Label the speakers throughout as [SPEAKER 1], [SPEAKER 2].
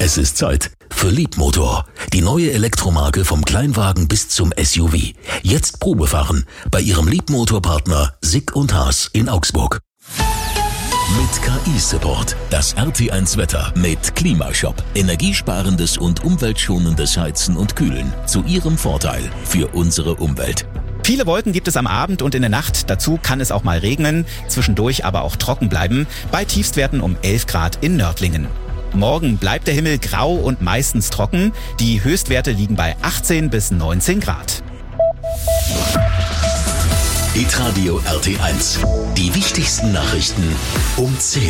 [SPEAKER 1] Es ist Zeit für Leapmotor, die neue Elektromarke vom Kleinwagen bis zum SUV. Jetzt Probefahren bei Ihrem Leapmotor-Partner Sick & Haas in Augsburg. Mit KI-Support. Das RT1 Wetter mit Klimashop. Energiesparendes und umweltschonendes Heizen und Kühlen. Zu Ihrem Vorteil für unsere Umwelt.
[SPEAKER 2] Viele Wolken gibt es am Abend und in der Nacht. Dazu kann es auch mal regnen, zwischendurch aber auch trocken bleiben. Bei Tiefstwerten um 11 Grad in Nördlingen. Morgen bleibt der Himmel grau und meistens trocken. Die Höchstwerte liegen bei 18 bis 19 Grad.
[SPEAKER 1] Hitradio RT1. Die wichtigsten Nachrichten um 10.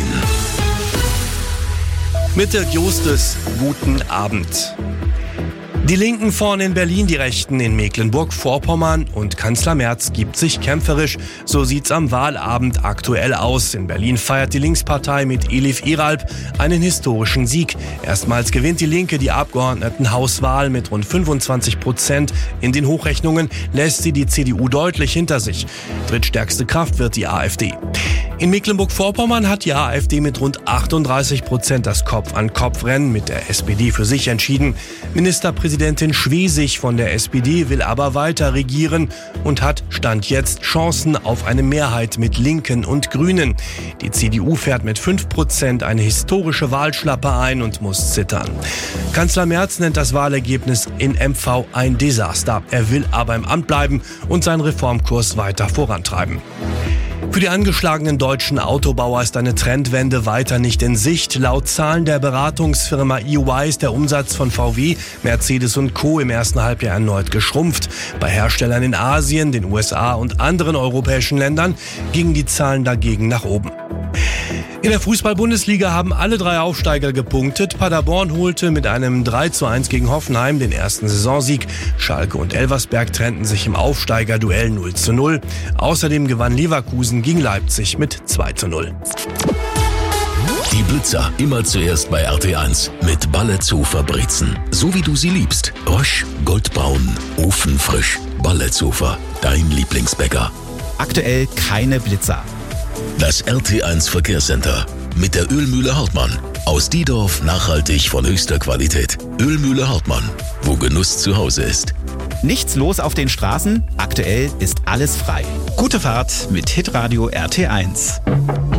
[SPEAKER 3] Mit Dirk Justus, guten Abend. Die Linken vorn in Berlin, die Rechten in Mecklenburg-Vorpommern und Kanzler Merz gibt sich kämpferisch. So sieht's am Wahlabend aktuell aus. In Berlin feiert die Linkspartei mit Elif Iralp einen historischen Sieg. Erstmals gewinnt die Linke die Abgeordnetenhauswahl mit rund 25%. In den Hochrechnungen lässt sie die CDU deutlich hinter sich. Drittstärkste Kraft wird die AfD. In Mecklenburg-Vorpommern hat die AfD mit rund 38% das Kopf-an-Kopf-Rennen mit der SPD für sich entschieden. Ministerpräsidentin Schwesig von der SPD will aber weiter regieren und hat Stand jetzt Chancen auf eine Mehrheit mit Linken und Grünen. Die CDU fährt mit 5% eine historische Wahlschlappe ein und muss zittern. Kanzler Merz nennt das Wahlergebnis in MV ein Desaster. Er will aber im Amt bleiben und seinen Reformkurs weiter vorantreiben. Für die angeschlagenen deutschen Autobauer ist eine Trendwende weiter nicht in Sicht. Laut Zahlen der Beratungsfirma EY ist der Umsatz von VW, Mercedes und Co. im ersten Halbjahr erneut geschrumpft. Bei Herstellern in Asien, den USA und anderen europäischen Ländern gingen die Zahlen dagegen nach oben. In der Fußball-Bundesliga haben alle 3 Aufsteiger gepunktet. Paderborn holte mit einem 3:1 gegen Hoffenheim den ersten Saisonsieg. Schalke und Elversberg trennten sich im Aufsteigerduell 0:0. Außerdem gewann Leverkusen gegen Leipzig mit 2:0.
[SPEAKER 1] Die Blitzer immer zuerst bei RT1 mit Balletzofer Brezen. So wie du sie liebst. Rösch, goldbraun, ofenfrisch. Balletzofer, dein Lieblingsbäcker.
[SPEAKER 2] Aktuell keine Blitzer.
[SPEAKER 1] Das RT1 Verkehrscenter mit der Ölmühle Hartmann. Aus Diedorf nachhaltig von höchster Qualität. Ölmühle Hartmann, wo Genuss zu Hause ist.
[SPEAKER 2] Nichts los auf den Straßen. Aktuell ist alles frei. Gute Fahrt mit Hitradio RT1.